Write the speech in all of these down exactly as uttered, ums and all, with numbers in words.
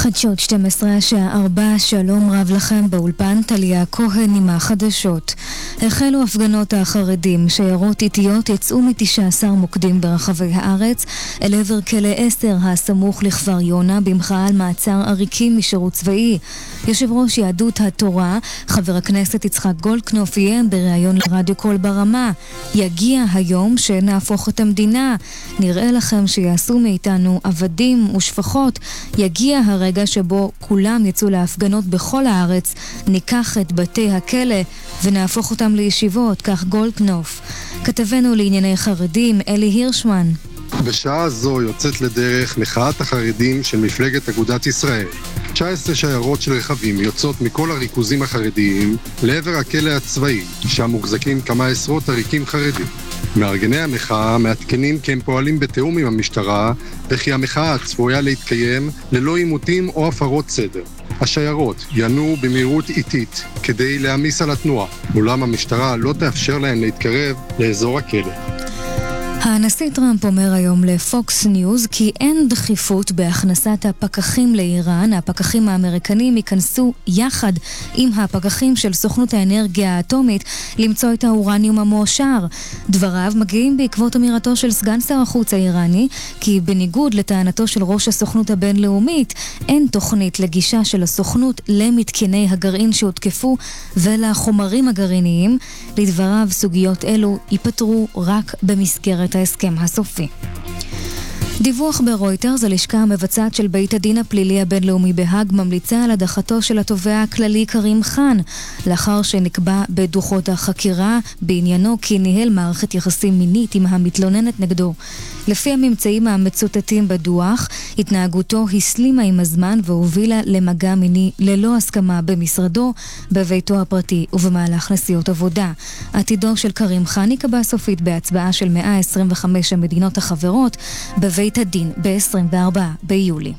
חדשות שתים עשרה השעה ארבע, שלום רב לכם באולפן, טליה כהן עם החדשות. החלו הפגנות החרדים, שיירות איטיות יצאו מ-תשעה עשר מוקדים ברחבי הארץ אל עבר כלא עשר הסמוך לכפר יונה במחאה על מעצר עריקים משירות צבאי. יושב ראש יהדות התורה, חבר הכנסת יצחק גולדקנופ, איים בריאיון לרדיו קול ברמה: יגיע היום שנהפוך את המדינה, נראה לכם שיעשו מאיתנו עבדים ושפחות, יגיע הרגע שבו כולם יצאו להפגנות בכל הארץ, ניקח את בתי הכלא ונהפוך אותם לישיבות, כך גולדקנופ. כתבנו לענייני חרדים אלי הירשמן. בשעה זו יוצאת לדרך מחאת החרדים של מפלגת אגודת ישראל. תשע עשרה שיירות של רכבים יוצאות מכל הריכוזים החרדיים לעבר הכלא הצבאי, שם מוחזקים כמה עשרות עריקים חרדים. מארגני המחאה מעדכנים כי הם פועלים בתיאום עם המשטרה, וכי המחאה צפויה להתקיים ללא עימותים או הפרות סדר. השיירות ינועו במהירות איטית כדי להעמיס על התנועה, אולם המשטרה לא תאפשר להם להתקרב לאזור הכלא. הנשיא טראמפ אומר היום לפוקס ניוז כי אין דחיפות בהכנסת הפקחים לאיראן. הפקחים האמריקנים ייכנסו יחד עם הפקחים של סוכנות האנרגיה האטומית למצוא את האורניום המועשר. דבריו מגיעים בעקבות אמירתו של סגן שר החוץ האיראני כי בניגוד לטענתו של ראש הסוכנות הבינלאומית, אין תוכנית לגישה של הסוכנות למתקני הגרעין שהותקפו ולחומרים הגרעיניים. לדבריו, סוגיות אלו ייפתרו רק במסגרת ההסכם הסופי. דיווח ברויטרס, הלשכה המבצעת של בית הדין הפלילי הבינלאומי בהאג ממליצה על הדחתו של התובע הכללי קרים חאן, לאחר שנקבע בדוחות החקירה בעניינו כי ניהל מערכת יחסים מינית עם המתלוננת נגדו. לפי הממצאים המצוטטים בדוח, התנהגותו הסלימה עם הזמן והובילה למגע מיני ללא הסכמה במשרדו, בביתו הפרטי ובמהלך נסיעות עבודה. עתידו של קרים חאן יקבע סופית בהצבעה של מאה עשרים וחמש המדינות החברות בבית הדין ב-עשרים וארבעה ביולי.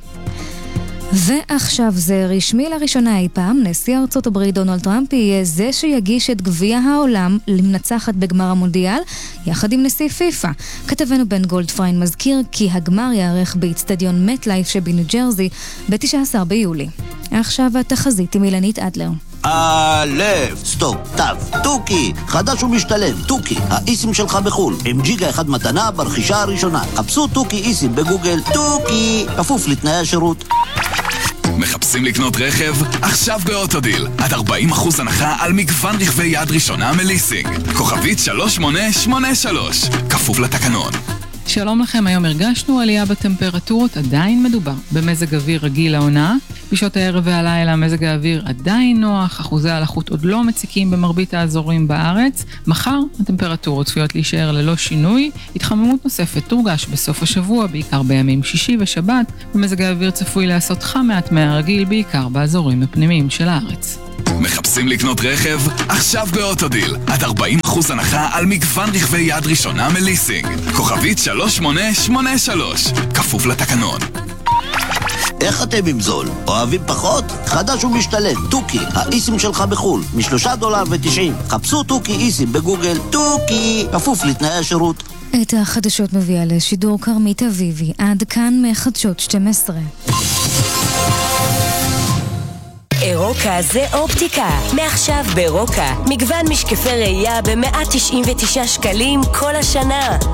ועכשיו זה רשמי, לראשונה אי פעם נשיא ארצות הברית דונלד טראמפ יהיה זה שיגיש את גביע העולם למנצחת בגמר המונדיאל יחד עם נשיא פיפה. כתבנו בן גולדפריין מזכיר כי הגמר יערך באצטדיון מט-לייף שבניו ג'רזי ב-תשעה עשר ביולי. עכשיו התחזית עם אילנית אדלר. אלף, סטופ, טב, טוקי, חדש ומשתלם, טוקי, האיסים שלך בחול, עם ג'יגה אחד מתנה ברכישה הראשונה. חפשו טוקי איסים בגוגל, טוקי, כפוף לתנאי השירות. מחפשים לקנות רכב? עכשיו באוטודיל, עד ארבעים אחוז הנחה על מגוון רכבי יד ראשונה מליסינג. כוכבית שלוש שמונה שמונה שלוש, כפוף לתקנון. שלום לכם, היום הרגשנו עלייה בטמפרטורות, עדיין מדובר במזג אוויר רגיל לעונה. בשעות הערב והלילה מזג האוויר עדיין נוח, אחוזי הלחות עוד לא מציקים במרבית האזורים בארץ. מחר הטמפרטורות צפויות להישאר ללא שינוי, התחממות נוספת תורגש בסוף השבוע, בעיקר בימים שישי ושבת, ומזג האוויר צפוי לעשות חם מעט מהרגיל, בעיקר באזורים הפנימיים של הארץ. מחפשים לקנות רכב? עכשיו באוטודיל, עד ארבעים אחוז הנחה על מגוון רכבי יד ראשונה מליסינג. כוכבית שלוש שמונה שמונה שלוש, כפוף לתקנון. איך אתם עם זול? אוהבים פחות? חדש ומשתלם, טוקי, האיסים שלך בחול, משלושה דולר ותשעים. חפשו טוקי איסים בגוגל, טוקי, כפוף לתנאי השירות. את החדשות מביאה לשידור קרמית אביבי. עד כאן מחדשות שתים עשרה. אירוקה זה אופטיקה. מעכשיו באירוקה מגוון משקפי ראייה ב-מאה תשעים ותשעה שקלים כל השנה.